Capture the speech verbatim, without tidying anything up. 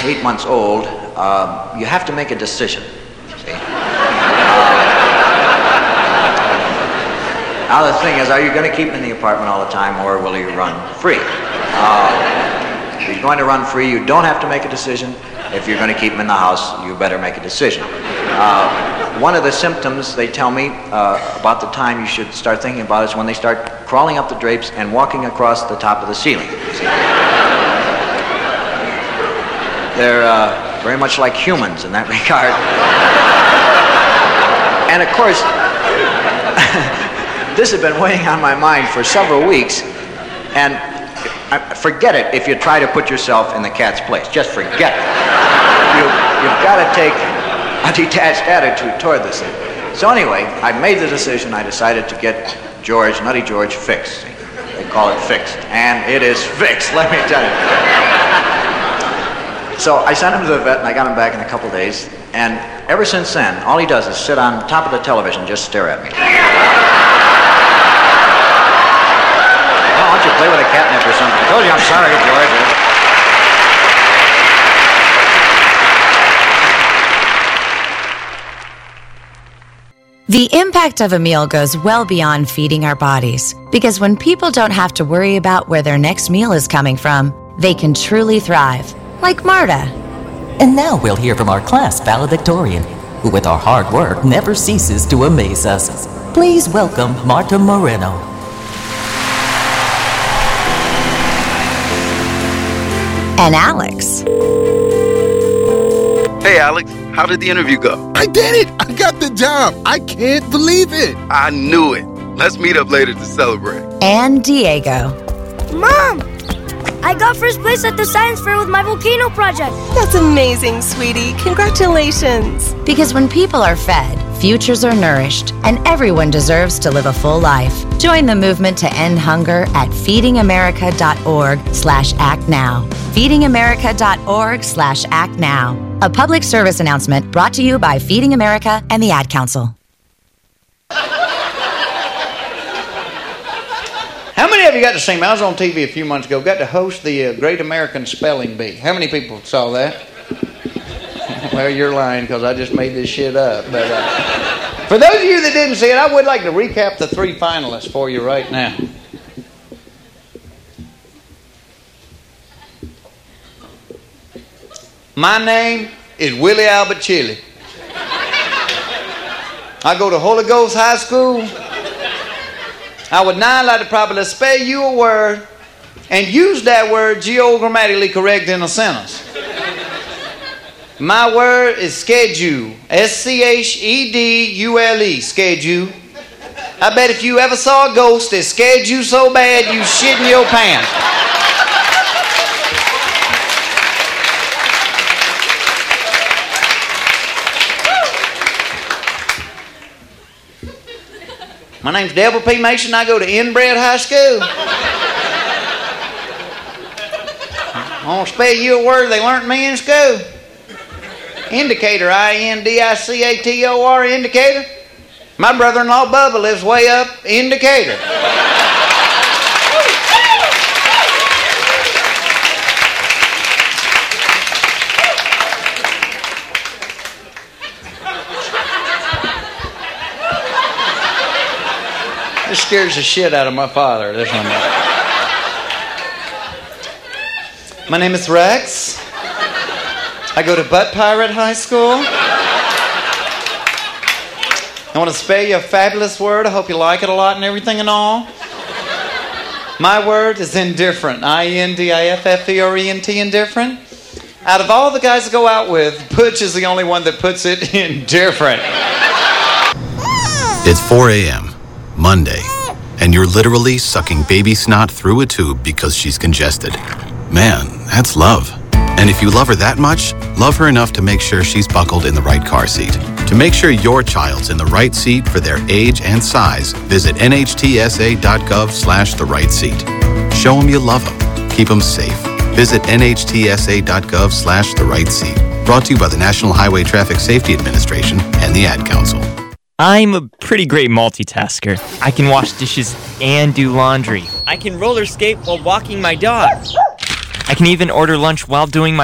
eight months old, uh, you have to make a decision. See? Uh, now the thing is, are you going to keep him in the apartment all the time, or will you run free? Uh, if you're going to run free, you don't have to make a decision. If you're going to keep him in the house, you better make a decision. Uh, one of the symptoms, they tell me, uh, about the time you should start thinking about is when they start crawling up the drapes and walking across the top of the ceiling. See? They're uh, very much like humans in that regard. And of course, this had been weighing on my mind for several weeks, and forget it if you try to put yourself in the cat's place. Just forget it. You, you've got to take a detached attitude toward this thing. So anyway, I made the decision. I decided to get George, Nutty George, fixed. They call it fixed. And it is fixed, let me tell you. So I sent him to the vet, and I got him back in a couple days. And ever since then, all he does is sit on top of the television and just stare at me. Why don't you play with a catnip or something? I told you I'm sorry, George. The impact of a meal goes well beyond feeding our bodies, because when people don't have to worry about where their next meal is coming from, they can truly thrive, like Marta. And now we'll hear from our class valedictorian, who with our hard work never ceases to amaze us. Please welcome Marta Moreno. And Alex. Hey, Alex, how did the interview go? I did it! I got the job! I can't believe it! I knew it. Let's meet up later to celebrate. And Diego. Mom! I got first place at the science fair with my volcano project. That's amazing, sweetie. Congratulations. Because when people are fed, futures are nourished, and everyone deserves to live a full life. Join the movement to end hunger at feedingamerica.org slash act now. feedingamerica.org slash act now. A public service announcement brought to you by Feeding America and the Ad Council. How many of you got to see me? I was on T V a few months ago, got to host the uh, Great American Spelling Bee. How many people saw that? Well, you're lying because I just made this shit up. But uh, for those of you that didn't see it, I would like to recap the three finalists for you right now. My name is Willie Albert Chili. I go to Holy Ghost High School. I would now like to probably spell you a word and use that word geogrammatically correct in a sentence. My word is schedule. S C H E D U L E. Schedule. I bet if you ever saw a ghost that scared you so bad you shit in your pants. My name's Devil P. Mason. I go to Inbred High School. I want to spell you a word they learned me in school. Indicator, I N D I C A T O R, indicator. My brother-in-law Bubba lives way up Indicator. This scares the shit out of my father. This one. My name is Rex. I go to Butt Pirate High School. I want to spell you a fabulous word. I hope you like it a lot and everything and all. My word is indifferent. I N D I F F E R E N T, indifferent. Out of all the guys to go out with, Butch is the only one that puts it indifferent. It's four a.m. Monday, and you're literally sucking baby snot through a tube because she's congested. Man, that's love. And if you love her that much, love her enough to make sure she's buckled in the right car seat. To make sure your child's in the right seat for their age and size, visit N H T S A dot gov slash the right seat. Show them you love them. Keep them safe. Visit N H T S A dot gov slash the right seat. Brought to you by the National Highway Traffic Safety Administration and the Ad Council. I'm a pretty great multitasker. I can wash dishes and do laundry. I can roller skate while walking my dog. I can even order lunch while doing my